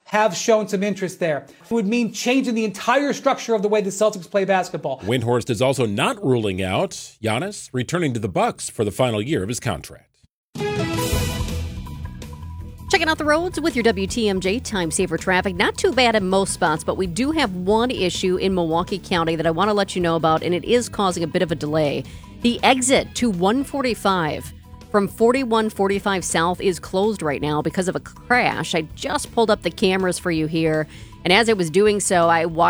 have shown some interest there. It would mean changing the entire structure of the way the Celtics play basketball. Windhorst is also not ruling out Giannis returning to the Bucks for the final year of his contract. Checking out the roads with your WTMJ time saver traffic. Not too bad in most spots, but we do have one issue in Milwaukee County that I want to let you know about, and it is causing a bit of a delay. The exit to 145 from 4145 South is closed right now because of a crash. I just pulled up the cameras for you here, and as I was doing so, I watched